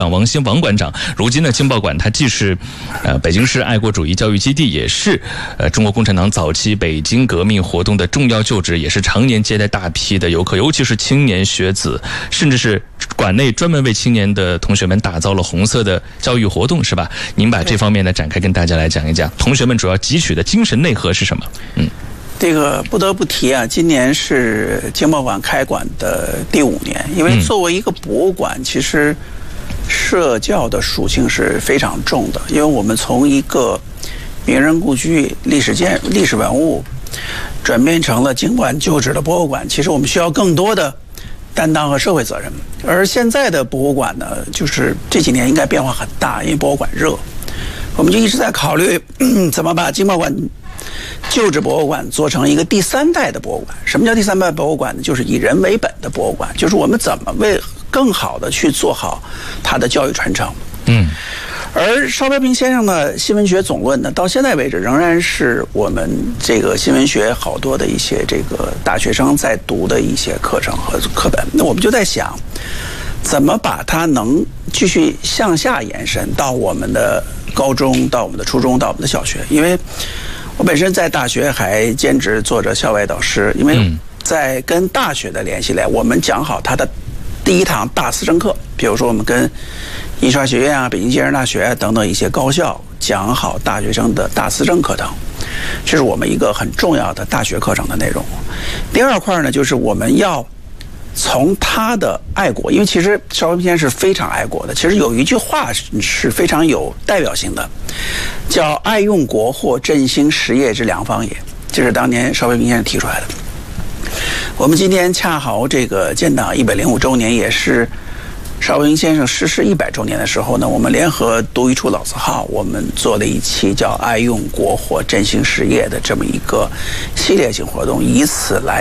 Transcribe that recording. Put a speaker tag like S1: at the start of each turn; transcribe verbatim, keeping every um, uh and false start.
S1: 王兴王馆长。如今呢，经报馆它既是呃北京市爱国主义教育基地，也是呃中国共产党早期北京革命活动的重要旧址，也是常年接待大批的游客，尤其是青年学子，甚至是馆内专门为青年的同学们打造了红色的教育活动，是吧？您把这方面呢展开跟大家来讲一讲，同学们主要汲取的精神内核是什么？嗯。
S2: 这个不得不提啊，今年是经报馆开馆的第五年，因为作为一个博物馆，其实社教的属性是非常重的，因为我们从一个名人故居、历史建、历史文物，转变成了经管旧址的博物馆，其实我们需要更多的担当和社会责任。而现在的博物馆呢，就是这几年应该变化很大，因为博物馆热，我们就一直在考虑怎么把经报馆旧址博物馆做成一个第三代的博物馆。什么叫第三代博物馆呢？就是以人为本的博物馆，就是我们怎么为更好的去做好它的教育传承。
S1: 嗯，
S2: 而邵标平先生的新闻学总论呢，到现在为止仍然是我们这个新闻学好多的一些这个大学生在读的一些课程和课本。那我们就在想，怎么把它能继续向下延伸到我们的高中，到我们的初中，到我们的小学。因为我本身在大学还兼职做着校外导师，因为在跟大学的联系来，我们讲好它的第一堂大思政课，比如说我们跟印刷学院啊、北京建设大学等等一些高校讲好大学生的大思政课程，这是我们一个很重要的大学课程的内容。第二块呢，就是我们要从他的爱国，因为其实邵标平先生是非常爱国的。其实有一句话是非常有代表性的，叫“爱用国货，振兴实业之良方也”，这是当年邵标平先生提出来的。我们今天恰好这个建党一百零五周年，也是邵标平先生逝世一百周年的时候呢，我们联合读一处老字号，我们做了一期叫“爱用国货，振兴实业”的这么一个系列性活动，以此来